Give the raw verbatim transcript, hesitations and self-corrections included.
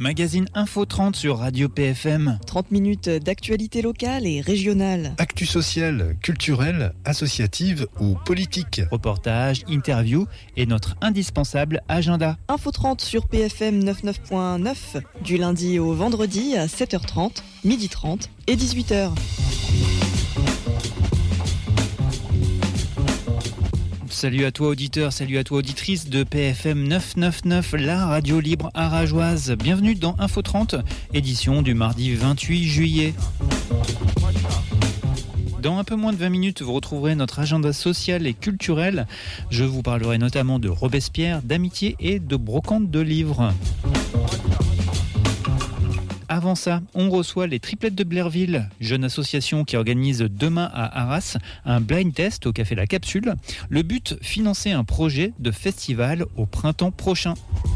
magazine Info trente sur Radio P F M. trente minutes d'actualité locale et régionale. Actu sociale, culturelle, associative ou politique. Reportages, interviews et notre indispensable agenda. Info trente sur P F M quatre-vingt-neuf point neuf, du lundi au vendredi à sept heures trente, midi trente et dix-huit heures. Salut à toi auditeur, salut à toi auditrice de P F M neuf cent quatre-vingt-neuf, la radio libre arageoise. Bienvenue dans Info trente, édition du mardi vingt-huit juillet. Dans un peu moins de vingt minutes, vous retrouverez notre agenda social et culturel. Je vous parlerai notamment de Robespierre, d'amitié et de brocante de livres. Avant ça, on reçoit les Triplettes de Blairville, jeune association qui organise demain à Arras un blind test au Café La Capsule. Le but, financer un projet de festival au printemps prochain.